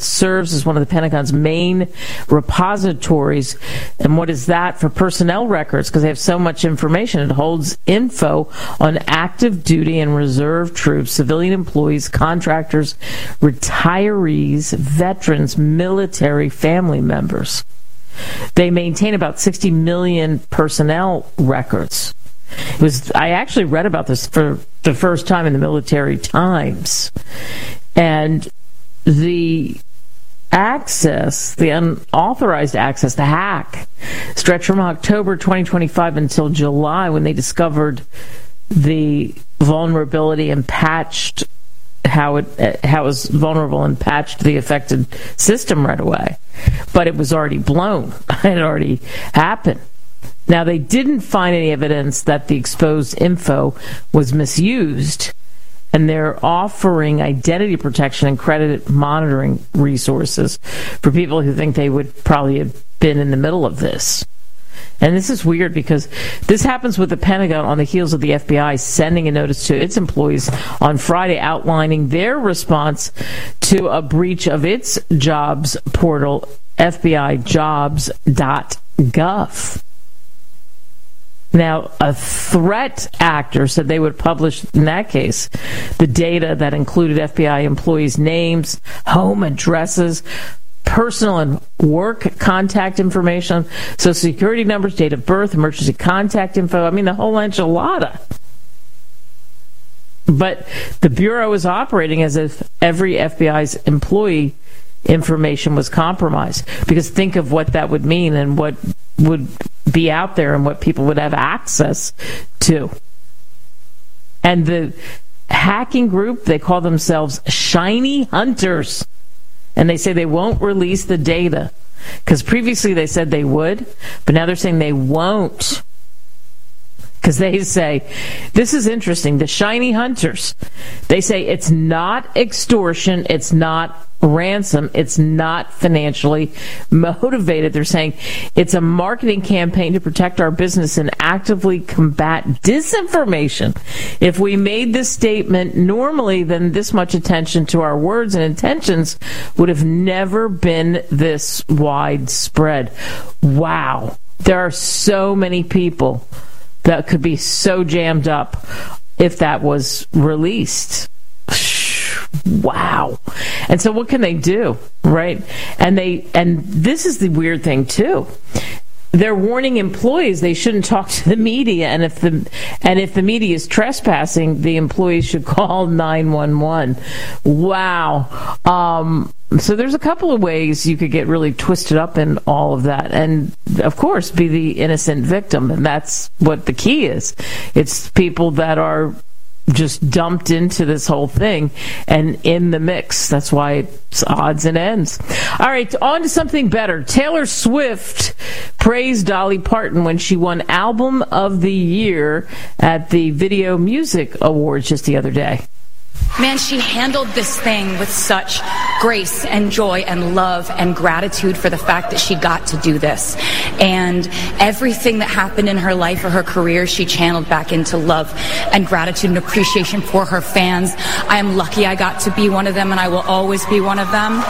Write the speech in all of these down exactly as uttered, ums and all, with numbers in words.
serves as one of the Pentagon's main repositories. And what is that? For personnel records, because they have so much information. It holds info on active duty and reserve troops, civilian employees, contractors, retirees, veterans, military family members. They maintain about sixty million personnel records. It was I actually read about this for the first time in the Military Times. And the access, the unauthorized access, the hack, stretched from October twenty twenty-five until July, when they discovered the vulnerability and patched how it how it was vulnerable and patched the affected system right away. But it was already blown. It had already happened. Now, they didn't find any evidence that the exposed info was misused, and they're offering identity protection and credit monitoring resources for people who think they would probably have been in the middle of this. And this is weird because this happens with the Pentagon on the heels of the F B I sending a notice to its employees on Friday outlining their response to a breach of its jobs portal, F B I jobs dot gov. Now, a threat actor said they would publish, in that case, the data that included F B I employees' names, home addresses, personal and work contact information, social security numbers, date of birth, emergency contact info. I mean, the whole enchilada. But the Bureau is operating as if every F B I's employee information was compromised. Because think of what that would mean and what would be out there and what people would have access to. And the hacking group, they call themselves Shiny Hunters. And they say they won't release the data. Because previously they said they would, but now they're saying they won't. Because they say, this is interesting, the Shiny Hunters, they say it's not extortion, it's not ransom, it's not financially motivated. They're saying it's a marketing campaign to protect our business and actively combat disinformation. If we made this statement normally, then this much attention to our words and intentions would have never been this widespread. Wow. There are so many people that could be so jammed up if that was released. Wow. And so what can they do, right? And they and this is the weird thing too. They're warning employees they shouldn't talk to the media, and if the and if the media is trespassing, the employees should call nine one one. Wow. Um, so there's a couple of ways you could get really twisted up in all of that, and of course be the innocent victim, and that's what the key is. It's people that are just dumped into this whole thing and in the mix. That's why it's odds and ends. All right, on to something better. Taylor Swift praised Dolly Parton when she won Album of the Year at the Video Music Awards just the other day. Man, she handled this thing with such grace and joy and love and gratitude for the fact that she got to do this. And everything that happened in her life or her career, she channeled back into love and gratitude and appreciation for her fans. I am lucky I got to be one of them, and I will always be one of them.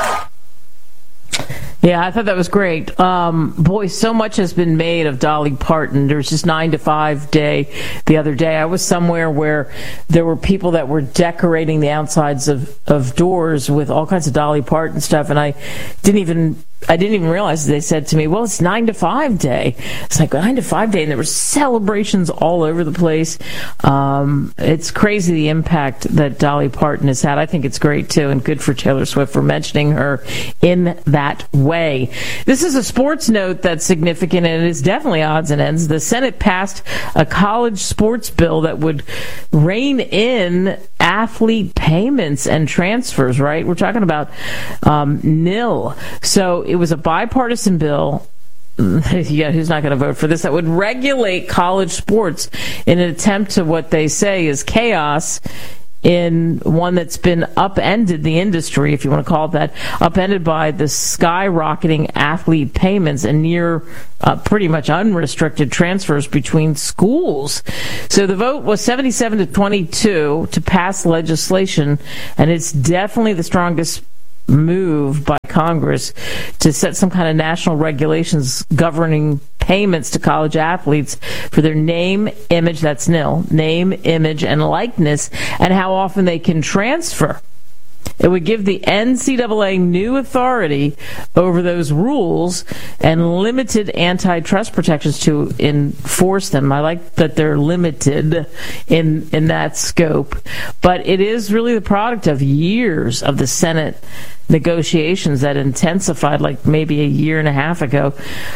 Yeah, I thought that was great. Um, boy, so much has been made of Dolly Parton. There was just nine to five day the other day. I was somewhere where there were people that were decorating the outsides of, of doors with all kinds of Dolly Parton stuff, and I didn't even I didn't even realize they said to me, well, it's nine to five day. It's like nine to five day, and there were celebrations all over the place. Um, it's crazy the impact that Dolly Parton has had. I think it's great, too, and good for Taylor Swift for mentioning her in that way. This is a sports note that's significant, and it is definitely odds and ends. The Senate passed a college sports bill that would rein in athlete payments and transfers, right? We're talking about um, nil. So it was a bipartisan bill. Yeah, who's not going to vote for this? That would regulate college sports in an attempt to what they say is chaos in one that's been upended, the industry, if you want to call it that, upended by the skyrocketing athlete payments and near uh, pretty much unrestricted transfers between schools. So the vote was seventy-seven to twenty-two to pass legislation, and it's definitely the strongest move by Congress to set some kind of national regulations governing payments to college athletes for their name, image, that's nil, name, image, and likeness, and how often they can transfer. It would give the N C double A new authority over those rules and limited antitrust protections to enforce them. I like that they're limited in in that scope. But it is really the product of years of the Senate negotiations that intensified like maybe a year and a half ago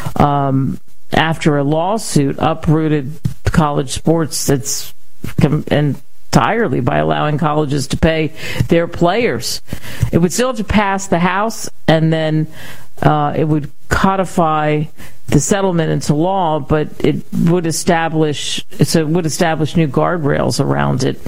um, after a lawsuit uprooted college sports that's and entirely by allowing colleges to pay their players. It would still have to pass the House, and then uh, it would codify the settlement into law, but it would establish so it would establish new guardrails around it.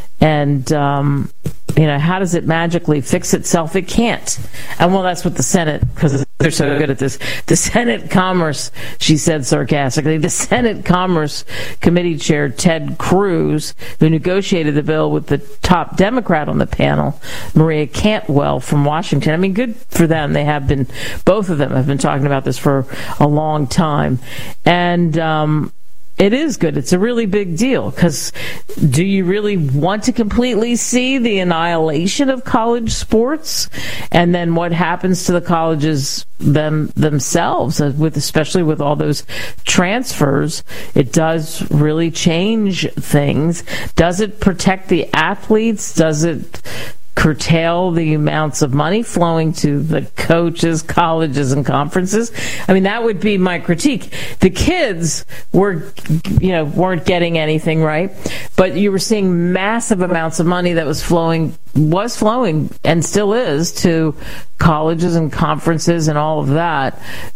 And um, you know, how does it magically fix itself? It can't. And well, that's what the Senate, because they're so good at this. The Senate Commerce, she said sarcastically, the Senate Commerce Committee Chair Ted Cruz, who negotiated the bill with the top Democrat on the panel, Maria Cantwell from Washington. I mean, good for them. They have been, both of them have been talking about this for a long time. And, um, it is good. It's a really big deal, because do you really want to completely see the annihilation of college sports? And then what happens to the colleges them themselves, with especially with all those transfers? It does really change things. Does it protect the athletes? Does it curtail the amounts of money flowing to the coaches, colleges, and conferences? I mean, that would be my critique. The kids were, you know, weren't getting anything, right? But you were seeing massive amounts of money that was flowing, was flowing, and still is, to colleges and conferences and all of that.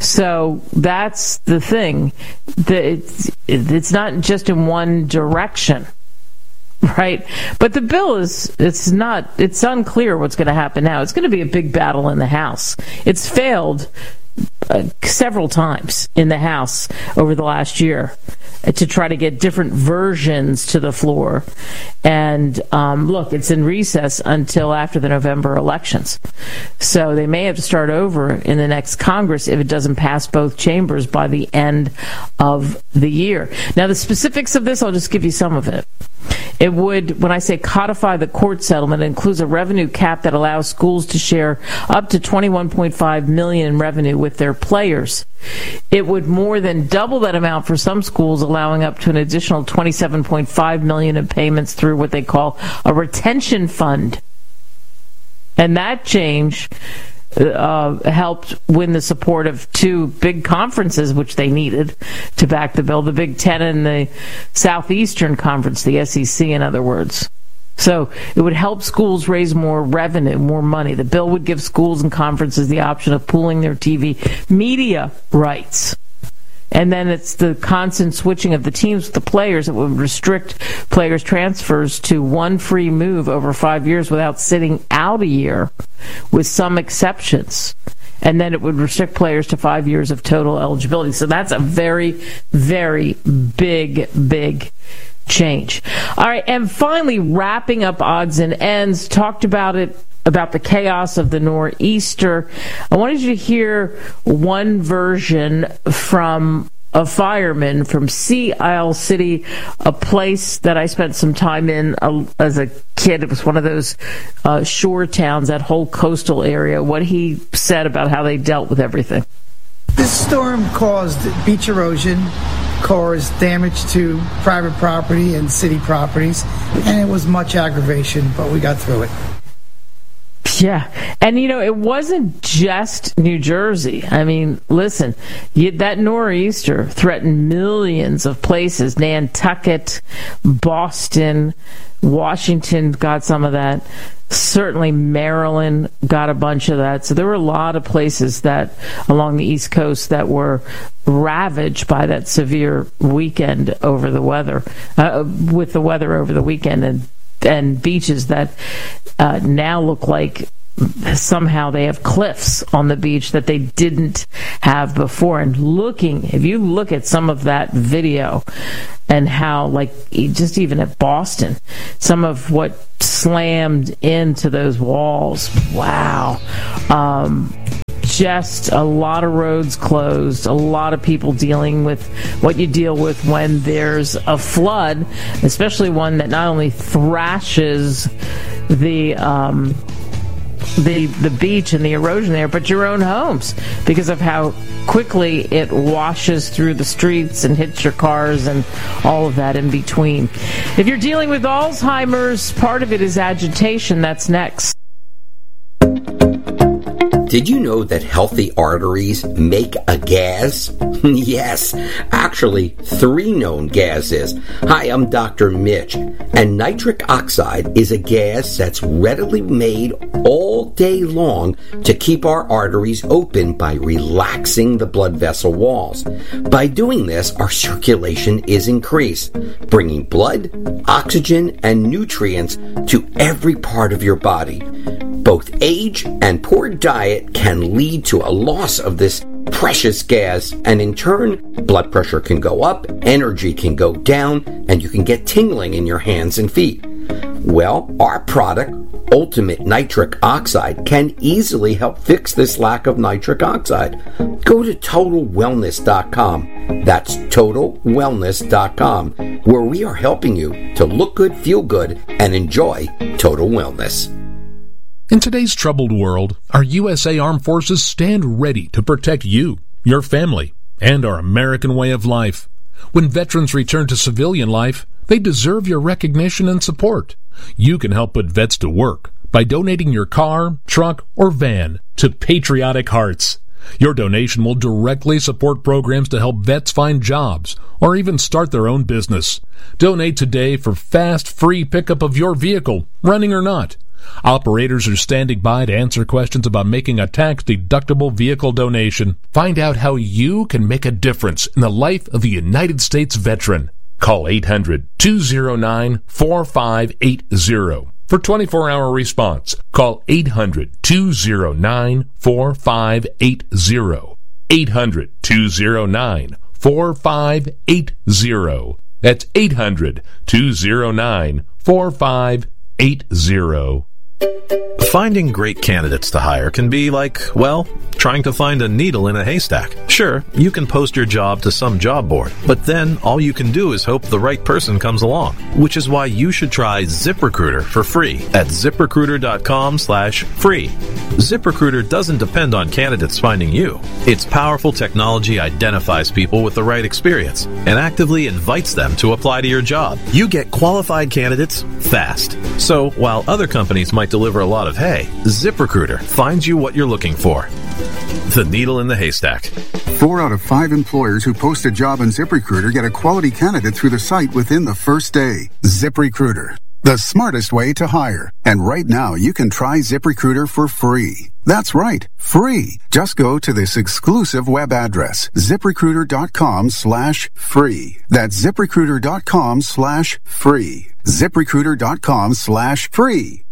So that's the thing. It's, it's not just in one direction. Right. But the bill is, it's not, it's unclear what's going to happen now. It's going to be a big battle in the House. It's failed uh, several times in the House over the last year uh, to try to get different versions to the floor. And um, look, it's in recess until after the November elections. So they may have to start over in the next Congress if it doesn't pass both chambers by the end of the year. Now, the specifics of this, I'll just give you some of it. It would, when I say codify the court settlement, it includes a revenue cap that allows schools to share up to twenty-one point five million dollars in revenue with their players. It would more than double that amount for some schools, allowing up to an additional twenty-seven point five million dollars in payments through what they call a retention fund. And that change Uh, helped win the support of two big conferences, which they needed to back the bill, the Big Ten and the Southeastern Conference, the S E C, in other words. So it would help schools raise more revenue, more money. The bill would give schools and conferences the option of pooling their T V media rights. And then it's the constant switching of the teams with the players that would restrict players' transfers to one free move over five years without sitting out a year, with some exceptions. And then it would restrict players to five years of total eligibility. So that's a very, very big, big change. All right, and finally, wrapping up odds and ends, talked about it, about the chaos of the nor'easter. I wanted you to hear one version from a fireman from Sea Isle City, a place that I spent some time in uh, as a kid. It was one of those uh, shore towns, that whole coastal area, what he said about how they dealt with everything. This storm caused beach erosion, caused damage to private property and city properties, and it was much aggravation, but we got through it. Yeah. And, you know, it wasn't just New Jersey. I mean, listen, you, that nor'easter threatened millions of places. Nantucket, Boston, Washington got some of that. Certainly Maryland got a bunch of that. So there were a lot of places that along the East Coast that were ravaged by that severe weekend over the weather, uh, with the weather over the weekend, and and beaches that uh, now look like somehow they have cliffs on the beach that they didn't have before. And looking, if you look at some of that video and how, like, just even at Boston, some of what slammed into those walls, wow. Um, just a lot of roads closed, a lot of people dealing with what you deal with when there's a flood, especially one that not only thrashes the um, the the beach and the erosion there, but your own homes, because of how quickly it washes through the streets and hits your cars and all of that in between. If you're dealing with Alzheimer's, part of it is agitation. That's next. Did you know that healthy arteries make a gas? Yes, actually, three known gases. Hi, I'm Doctor Mitch, and nitric oxide is a gas that's readily made all day long to keep our arteries open by relaxing the blood vessel walls. By doing this, our circulation is increased, bringing blood, oxygen, and nutrients to every part of your body. Both age and poor diet can lead to a loss of this precious gas, and in turn, blood pressure can go up, energy can go down, and you can get tingling in your hands and feet. Well, our product, Ultimate Nitric Oxide, can easily help fix this lack of nitric oxide. Go to total wellness dot com. That's total wellness dot com, where we are helping you to look good, feel good, and enjoy total wellness. In today's troubled world, our U S A Armed Forces stand ready to protect you, your family, and our American way of life. When veterans return to civilian life, they deserve your recognition and support. You can help put vets to work by donating your car, truck, or van to Patriotic Hearts. Your donation will directly support programs to help vets find jobs or even start their own business. Donate today for fast, free pickup of your vehicle, running or not. Operators are standing by to answer questions about making a tax-deductible vehicle donation. Find out how you can make a difference in the life of a United States veteran. Call eight hundred, two oh nine, four five eight oh for twenty-four hour response. Call eight hundred, two oh nine, four five eight oh. eight hundred, two oh nine, four five eight oh. That's eight hundred, two oh nine, four five eight oh. Finding great candidates to hire can be like, well, trying to find a needle in a haystack. Sure, you can post your job to some job board, but then all you can do is hope the right person comes along, which is why you should try ZipRecruiter for free at ZipRecruiter.com slash free. ZipRecruiter doesn't depend on candidates finding you. Its powerful technology identifies people with the right experience and actively invites them to apply to your job. You get qualified candidates fast. So while other companies might deliver a lot of hay, ZipRecruiter finds you what you're looking for. The needle in the haystack. Four out of five employers who post a job on ZipRecruiter get a quality candidate through the site within the first day. ZipRecruiter, the smartest way to hire. And right now, you can try ZipRecruiter for free. That's right, free. Just go to this exclusive web address, ZipRecruiter.com slash free. That's ZipRecruiter.com slash free. ZipRecruiter.com slash free.